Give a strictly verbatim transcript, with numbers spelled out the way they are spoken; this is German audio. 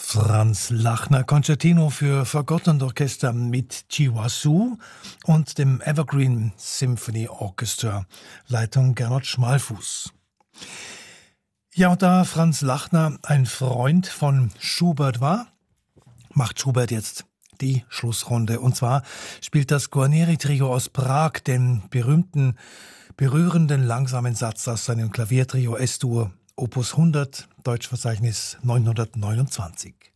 Franz Lachner, Concertino für Fagott und Orchester mit Chihuahua und dem Evergreen Symphony Orchestra, Leitung Gernot Schmalfuß. Ja, und da Franz Lachner ein Freund von Schubert war, macht Schubert jetzt die Schlussrunde. Und zwar spielt das Guarneri-Trio aus Prag den berühmten, berührenden, langsamen Satz aus seinem Klaviertrio S-Dur, Opus hundert, Deutschverzeichnis neunhundertneunundzwanzig.